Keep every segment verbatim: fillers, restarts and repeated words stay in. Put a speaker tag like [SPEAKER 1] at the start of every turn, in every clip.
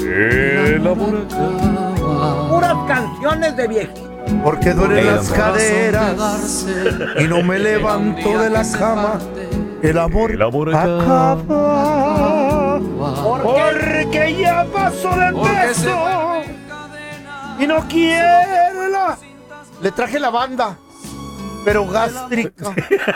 [SPEAKER 1] El amor acaba.
[SPEAKER 2] Puras canciones de viejitos.
[SPEAKER 3] Porque duelen
[SPEAKER 1] El
[SPEAKER 3] las caderas y no me levanto de la cama. El amor,
[SPEAKER 1] El amor
[SPEAKER 3] acaba.
[SPEAKER 1] acaba.
[SPEAKER 3] Porque ya pasó del beso y no quiero la... Le traje la banda, pero gástrica.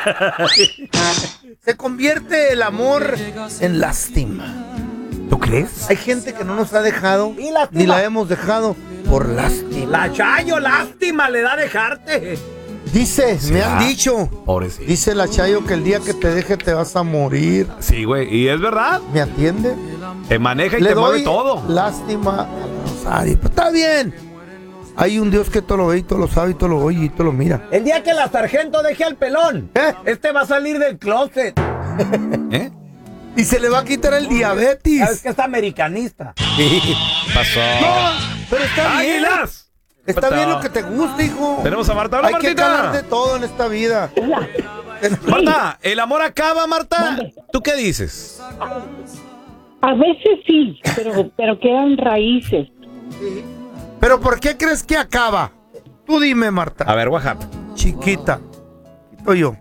[SPEAKER 3] Se convierte el amor en lástima.
[SPEAKER 1] ¿Tú crees?
[SPEAKER 3] Hay gente que no nos ha dejado,
[SPEAKER 2] Y lástima.
[SPEAKER 3] ni la hemos dejado por lástima.
[SPEAKER 2] La Chayo, lástima le da dejarte.
[SPEAKER 3] Dice, me han
[SPEAKER 1] ¿Será?
[SPEAKER 3] dicho,
[SPEAKER 1] Pobrecito.
[SPEAKER 3] dice la Chayo que el día que te deje te vas a morir.
[SPEAKER 1] Sí, güey. Y es verdad.
[SPEAKER 3] ¿Me atiende?
[SPEAKER 1] Te maneja y
[SPEAKER 3] Le
[SPEAKER 1] te mueve
[SPEAKER 3] doy
[SPEAKER 1] todo.
[SPEAKER 3] lástima a Rosario. Pues está bien. Hay un Dios que todo lo ve y todo lo sabe y todo lo oye y todo lo mira.
[SPEAKER 2] El día que la sargento deje al pelón,
[SPEAKER 3] ¿Eh?
[SPEAKER 2] este va a salir del closet.
[SPEAKER 1] ¿Eh?
[SPEAKER 3] Y se le va a quitar el
[SPEAKER 2] Sabes
[SPEAKER 3] diabetes.
[SPEAKER 2] que es americanista.
[SPEAKER 1] Pasó.
[SPEAKER 3] No, pero está bien.
[SPEAKER 1] ¡Águilas!
[SPEAKER 3] Está
[SPEAKER 1] Pasó.
[SPEAKER 3] bien lo que te gusta, hijo.
[SPEAKER 1] Tenemos a Marta. Hola,
[SPEAKER 3] Hay que
[SPEAKER 1] Martita.
[SPEAKER 3] calar de todo en esta vida.
[SPEAKER 1] Marta, ¿el amor acaba, Marta? ¿Tú qué dices?
[SPEAKER 4] A veces sí, pero, pero quedan raíces.
[SPEAKER 3] Pero ¿por qué crees que acaba? Tú dime, Marta.
[SPEAKER 1] A ver, what happened?
[SPEAKER 3] Chiquita. Quito yo.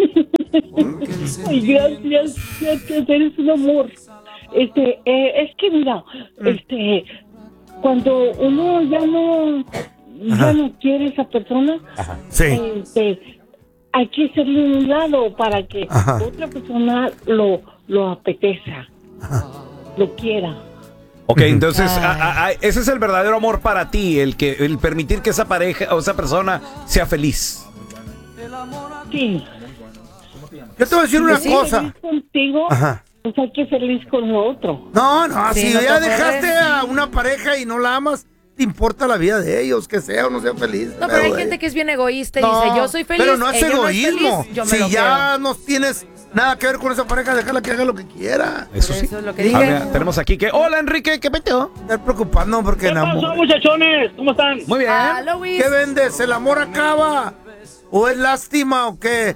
[SPEAKER 4] Ay, gracias, gracias, eres un amor. Este, eh, es que mira, este, cuando uno ya no, ya no quiere a esa persona,
[SPEAKER 3] Sí.
[SPEAKER 4] este, hay que hacerle un lado para que
[SPEAKER 3] Ajá.
[SPEAKER 4] otra persona lo, lo apetezca, lo quiera.
[SPEAKER 1] Ok, entonces, a- a- a- ese es el verdadero amor para ti, el que el permitir que esa pareja o esa persona sea feliz.
[SPEAKER 4] Sí.
[SPEAKER 3] Yo te voy a decir una
[SPEAKER 4] Si
[SPEAKER 3] cosa.
[SPEAKER 4] feliz contigo,
[SPEAKER 3] Ajá.
[SPEAKER 4] pues hay que ser feliz con lo otro.
[SPEAKER 3] No, no,
[SPEAKER 5] Sí,
[SPEAKER 3] si
[SPEAKER 5] no te
[SPEAKER 3] ya
[SPEAKER 5] aferres.
[SPEAKER 3] dejaste a una pareja y no la amas, te importa la vida de ellos, que sea o no sea feliz.
[SPEAKER 5] No, pero hay
[SPEAKER 3] güey.
[SPEAKER 5] gente que es bien egoísta y
[SPEAKER 3] No,
[SPEAKER 5] dice, yo soy feliz,
[SPEAKER 3] pero no es
[SPEAKER 5] ella
[SPEAKER 3] egoísmo.
[SPEAKER 5] No es feliz, yo me
[SPEAKER 3] si
[SPEAKER 5] lo
[SPEAKER 3] ya
[SPEAKER 5] quedo.
[SPEAKER 3] no tienes nada que ver con esa pareja, déjala que haga lo que quiera.
[SPEAKER 1] Eso sí.
[SPEAKER 5] Eso es lo que
[SPEAKER 1] A
[SPEAKER 5] dije.
[SPEAKER 1] ver, tenemos aquí que. Hola, Enrique, ¿qué peteo?
[SPEAKER 3] Estar preocupando porque
[SPEAKER 6] ¿Qué
[SPEAKER 3] enamor.
[SPEAKER 6] pasó, muchachones? ¿Cómo están?
[SPEAKER 1] Muy bien.
[SPEAKER 5] Ah, Luis.
[SPEAKER 3] ¿Qué vendes? ¿El amor acaba? ¿O es lástima o qué?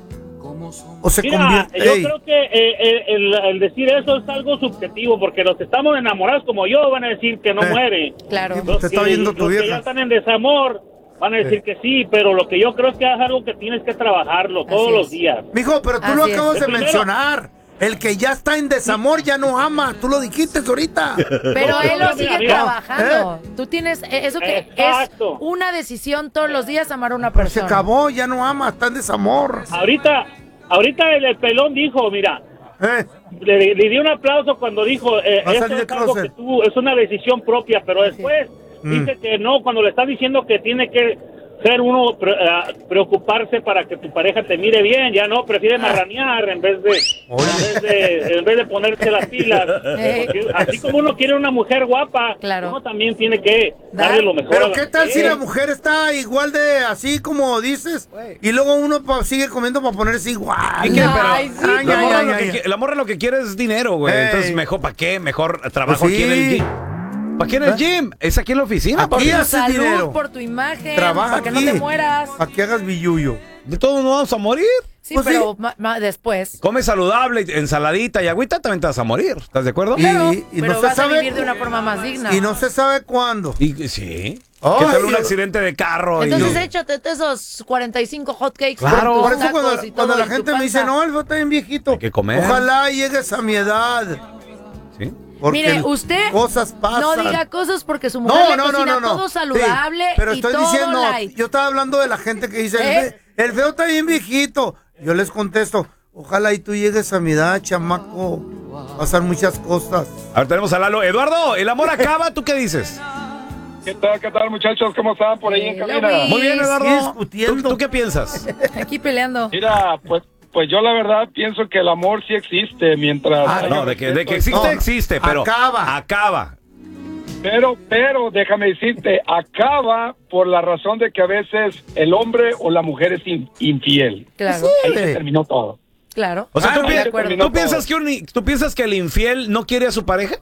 [SPEAKER 3] ¿O se
[SPEAKER 6] Mira,
[SPEAKER 3] convierte?
[SPEAKER 6] yo
[SPEAKER 3] Ey,
[SPEAKER 6] creo que eh, el, el decir eso es algo subjetivo, porque los que estamos enamorados como yo van a decir que no
[SPEAKER 3] Eh.
[SPEAKER 6] muere.
[SPEAKER 5] Claro.
[SPEAKER 3] Sí,
[SPEAKER 6] Los
[SPEAKER 3] te está
[SPEAKER 6] que-
[SPEAKER 3] oyendo tu
[SPEAKER 6] los que
[SPEAKER 3] vieja.
[SPEAKER 6] ya están en desamor van a decir que sí, pero lo que yo creo es que es algo que tienes que trabajarlo todos
[SPEAKER 5] Así
[SPEAKER 6] los
[SPEAKER 5] es.
[SPEAKER 6] días.
[SPEAKER 3] Mijo, pero tú
[SPEAKER 5] Así
[SPEAKER 3] lo
[SPEAKER 5] es.
[SPEAKER 3] acabas de
[SPEAKER 6] Primero-
[SPEAKER 3] mencionar. El que ya está en desamor ya no ama. Tú lo dijiste ahorita.
[SPEAKER 5] Pero
[SPEAKER 6] No,
[SPEAKER 5] él
[SPEAKER 6] no,
[SPEAKER 5] lo sigue
[SPEAKER 6] mira, mira.
[SPEAKER 5] trabajando. Tú tienes eh, eso que
[SPEAKER 6] Exacto.
[SPEAKER 5] es una decisión todos los días amar a una
[SPEAKER 3] Pero se
[SPEAKER 5] persona.
[SPEAKER 3] acabó, ya no ama, está en desamor.
[SPEAKER 6] Ahorita, ahorita el, el pelón dijo, mira,
[SPEAKER 3] Eh,
[SPEAKER 6] le, le di un aplauso cuando dijo, eh,
[SPEAKER 3] Va a
[SPEAKER 6] esto
[SPEAKER 3] salir
[SPEAKER 6] es
[SPEAKER 3] de
[SPEAKER 6] algo
[SPEAKER 3] closet.
[SPEAKER 6] que tú, es una decisión propia, pero después
[SPEAKER 3] Mm.
[SPEAKER 6] dice que no, cuando le estás diciendo que tiene que ser uno pre- eh, preocuparse para que tu pareja te mire bien, ya no, prefiere marranear en vez de, en vez de, en vez de ponerse las pilas.
[SPEAKER 5] Eh.
[SPEAKER 6] Porque así como uno quiere una mujer guapa,
[SPEAKER 5] Claro.
[SPEAKER 6] uno también tiene que darle
[SPEAKER 5] Dar.
[SPEAKER 6] lo mejor. a
[SPEAKER 3] Pero
[SPEAKER 6] la
[SPEAKER 3] qué tal si
[SPEAKER 6] mujer.
[SPEAKER 3] la mujer está igual de así como dices y luego uno pa- sigue comiendo para ponerse igual.
[SPEAKER 1] ¿Y qué? Pero
[SPEAKER 5] Ay, sí,
[SPEAKER 3] Ay,
[SPEAKER 1] la
[SPEAKER 3] ay,
[SPEAKER 1] morra
[SPEAKER 3] ay,
[SPEAKER 1] lo
[SPEAKER 3] ay,
[SPEAKER 1] que
[SPEAKER 3] ay.
[SPEAKER 1] qui- la morra lo que quiere es dinero, güey.
[SPEAKER 3] Ey.
[SPEAKER 1] Entonces, mejor, ¿para qué? Mejor trabajo
[SPEAKER 3] Pues
[SPEAKER 1] aquí en el
[SPEAKER 3] sí.
[SPEAKER 1] gym. ¿Para qué en el gym? Es aquí en la oficina,
[SPEAKER 3] Aquí
[SPEAKER 1] papi.
[SPEAKER 5] Por tu
[SPEAKER 3] haces
[SPEAKER 5] salud,
[SPEAKER 3] dinero.
[SPEAKER 5] por tu imagen,
[SPEAKER 3] Trabaja
[SPEAKER 5] para que
[SPEAKER 3] aquí.
[SPEAKER 5] no te mueras.
[SPEAKER 3] Para que hagas billuyo.
[SPEAKER 1] De todos nos vamos a morir.
[SPEAKER 5] Sí,
[SPEAKER 3] Pues
[SPEAKER 5] pero
[SPEAKER 3] sí.
[SPEAKER 5] ma- ma- después.
[SPEAKER 1] Come saludable, ensaladita y agüita, también te vas a morir. ¿Estás de acuerdo?
[SPEAKER 3] Y-
[SPEAKER 5] Claro,
[SPEAKER 3] y no
[SPEAKER 5] pero
[SPEAKER 3] se
[SPEAKER 5] vas
[SPEAKER 3] sabe-
[SPEAKER 5] a vivir de una forma más digna.
[SPEAKER 3] Y no se sabe cuándo.
[SPEAKER 1] Y, sí.
[SPEAKER 3] Ay,
[SPEAKER 1] ¿Qué tal un
[SPEAKER 3] yo-
[SPEAKER 1] accidente de carro? y-
[SPEAKER 5] Entonces échate esos cuarenta y cinco hotcakes.
[SPEAKER 1] Claro.
[SPEAKER 5] con
[SPEAKER 3] Por
[SPEAKER 5] tus
[SPEAKER 3] eso cuando,
[SPEAKER 5] tacos y
[SPEAKER 3] cuando
[SPEAKER 5] todo
[SPEAKER 3] la
[SPEAKER 5] en tu
[SPEAKER 3] gente me dice,
[SPEAKER 5] panza.
[SPEAKER 3] no, él está bien viejito.
[SPEAKER 1] Hay que comer.
[SPEAKER 3] Ojalá llegues a mi edad.
[SPEAKER 1] ¿Sí?
[SPEAKER 3] Porque
[SPEAKER 5] Mire, usted
[SPEAKER 3] cosas pasan.
[SPEAKER 5] no diga cosas porque su mujer
[SPEAKER 3] No,
[SPEAKER 5] le
[SPEAKER 3] no, no,
[SPEAKER 5] cocina
[SPEAKER 3] no, no.
[SPEAKER 5] todo saludable
[SPEAKER 3] Sí, pero
[SPEAKER 5] y
[SPEAKER 3] estoy
[SPEAKER 5] todo
[SPEAKER 3] diciendo,
[SPEAKER 5] light.
[SPEAKER 3] yo estaba hablando de la gente que dice, el,
[SPEAKER 5] ¿Eh?
[SPEAKER 3] fe- el feo está bien viejito. Yo les contesto, ojalá y tú llegues a mi edad, chamaco. Pasan muchas cosas.
[SPEAKER 1] A ver, tenemos a Lalo. Eduardo, ¿el amor acaba? ¿Tú qué dices?
[SPEAKER 7] ¿Qué tal, qué tal, muchachos? ¿Cómo están por ahí en
[SPEAKER 5] Hello,
[SPEAKER 7] cabina?
[SPEAKER 5] Luis.
[SPEAKER 1] Muy bien, Eduardo.
[SPEAKER 3] Sigue discutiendo.
[SPEAKER 1] ¿Tú, tú qué piensas?
[SPEAKER 5] Aquí peleando.
[SPEAKER 7] Mira, pues, pues yo la verdad pienso que el amor sí existe mientras...
[SPEAKER 3] Ah,
[SPEAKER 7] haya
[SPEAKER 1] No, de que, de que
[SPEAKER 7] respeto.
[SPEAKER 1] existe,
[SPEAKER 3] No,
[SPEAKER 1] existe, pero
[SPEAKER 3] acaba.
[SPEAKER 1] acaba.
[SPEAKER 7] Pero, pero, déjame decirte, acaba por la razón de que a veces el hombre o la mujer es in- infiel.
[SPEAKER 5] Claro,
[SPEAKER 7] Ahí se terminó todo.
[SPEAKER 5] claro.
[SPEAKER 1] O sea,
[SPEAKER 3] Ah,
[SPEAKER 1] ¿tú,
[SPEAKER 3] no,
[SPEAKER 1] pi-
[SPEAKER 5] de acuerdo.
[SPEAKER 1] ¿tú piensas que un- ¿tú piensas que el infiel no quiere a su pareja?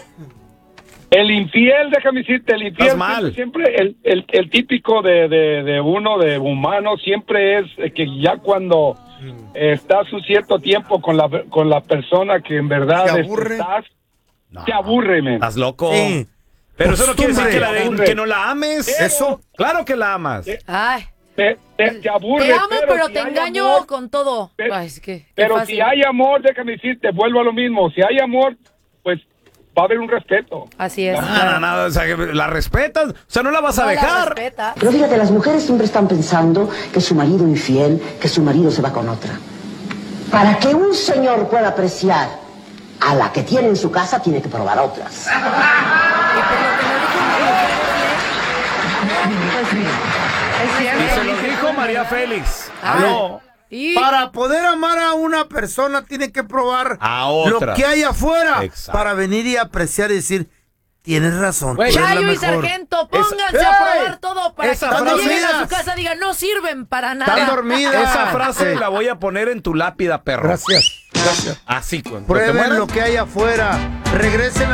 [SPEAKER 7] El infiel, déjame decirte, el infiel
[SPEAKER 1] Estás mal.
[SPEAKER 7] siempre, siempre el, el, el típico de, de, de uno, de humano, siempre es eh, que ya cuando eh, estás un cierto tiempo con la, con la persona que en verdad
[SPEAKER 3] ¿Se aburre?
[SPEAKER 7] estás,
[SPEAKER 1] No.
[SPEAKER 7] te aburre, men.
[SPEAKER 1] ¿Estás loco?
[SPEAKER 3] Sí.
[SPEAKER 1] Pero eso no quiere decir que, la de-
[SPEAKER 7] Aburre.
[SPEAKER 1] que no la ames.
[SPEAKER 7] Pero-
[SPEAKER 1] Eso. Claro que la amas.
[SPEAKER 5] Ay,
[SPEAKER 7] Te, te- te aburre,
[SPEAKER 5] te amo, pero,
[SPEAKER 7] si
[SPEAKER 5] te
[SPEAKER 7] hay
[SPEAKER 5] engaño
[SPEAKER 7] amor,
[SPEAKER 5] con todo.
[SPEAKER 7] Pero-
[SPEAKER 5] Ay, es que, qué
[SPEAKER 7] Pero
[SPEAKER 5] fácil.
[SPEAKER 7] si hay amor, déjame decirte, vuelvo a lo mismo. Si hay amor, pues va a haber un respeto.
[SPEAKER 5] Así es.
[SPEAKER 1] No, no, no, o sea, que la respetas, o sea, no la vas a
[SPEAKER 5] No la
[SPEAKER 1] dejar.
[SPEAKER 5] respeta.
[SPEAKER 8] Pero fíjate, las mujeres siempre están pensando que su marido infiel, que su marido se va con otra. Para que un señor pueda apreciar a la que tiene en su casa, tiene que probar otras.
[SPEAKER 1] Y se lo dijo María Félix.
[SPEAKER 5] Ah.
[SPEAKER 1] No.
[SPEAKER 5] Y
[SPEAKER 3] Para poder amar a una persona tiene que probar
[SPEAKER 1] A otra.
[SPEAKER 3] lo que hay afuera
[SPEAKER 1] Exacto.
[SPEAKER 3] para venir y apreciar y decir, tienes razón, tú eres la
[SPEAKER 5] Chayo y
[SPEAKER 3] mejor.
[SPEAKER 5] Sargento, pónganse
[SPEAKER 3] Esa-
[SPEAKER 5] a
[SPEAKER 3] ¡Ey!
[SPEAKER 5] probar todo para
[SPEAKER 1] Esa
[SPEAKER 5] que cuando
[SPEAKER 1] frase-
[SPEAKER 5] lleguen a su
[SPEAKER 3] dormidas.
[SPEAKER 5] casa digan, no sirven para
[SPEAKER 3] Están
[SPEAKER 5] nada.
[SPEAKER 3] dormidas.
[SPEAKER 1] Esa frase
[SPEAKER 3] Sí.
[SPEAKER 1] la voy a poner en tu lápida, perro.
[SPEAKER 3] Gracias, gracias.
[SPEAKER 1] Así, cuando te
[SPEAKER 3] Prueben
[SPEAKER 1] mueras.
[SPEAKER 3] lo que hay afuera. Regresen a